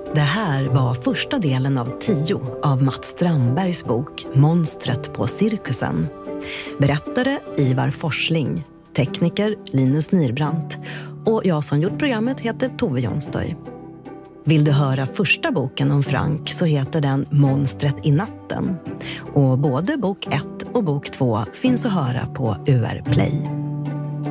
Det här var första delen av 10 av Mats Strandbergs bok Monstret på cirkusen. Berättare Ivar Forsling, tekniker Linus Nirbrandt och jag som gjort programmet heter Tove Jonstöj. Vill du höra första boken om Frank så heter den Monstret i natten. Och både bok 1 och bok 2 finns att höra på UR Play.